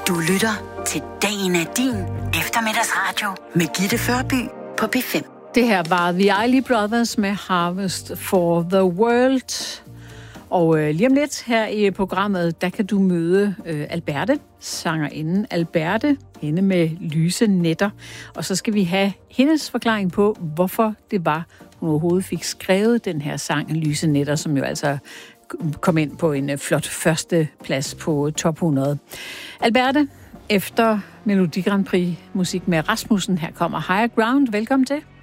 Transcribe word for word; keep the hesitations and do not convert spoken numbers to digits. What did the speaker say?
Du lytter til Dagen er din eftermiddagsradio med Gitte Førby på P fem. Det her var The Isley Brothers med Harvest for the World. Og øh, lige om lidt her i programmet, der kan du møde øh, Alberte, sangerinden Alberte, hende med lyse netter. Og så skal vi have hendes forklaring på, hvorfor det var, hun overhovedet fik skrevet den her sang, Lyse netter, som jo altså kom ind på en flot første plads på top hundrede. Alberte, efter Melodi Grand Prix musik med Rasmussen, her kommer Higher Ground. Velkommen til.